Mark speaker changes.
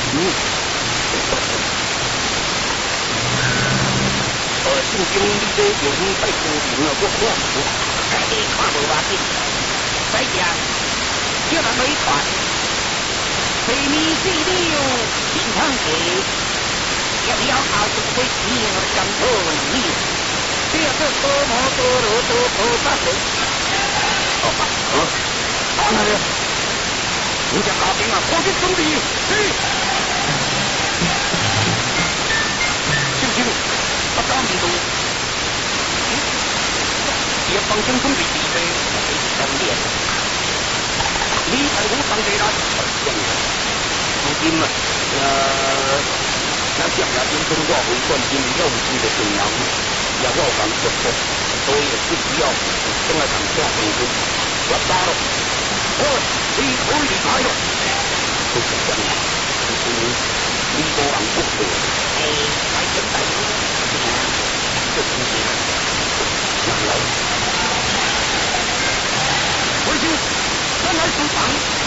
Speaker 1: 姓张你这用太高明了，我看不。你看无要紧，再讲叫人来传。谁你谁了，平常时要不要熬出会你我讲错你？这个多么多罗多多大神！哪里？你家大兵啊，快去准备！行不行？把大兵都。也放心准备地位，当面。你在我当这啦，如今嘛，那将来兵中我会冠军要进的中央，也我讲不错，所以不需要跟来讲下兵军，我打了，你可以离开了，不是这样，你多人不多，来现在这东西，难了。回去，咱来出场。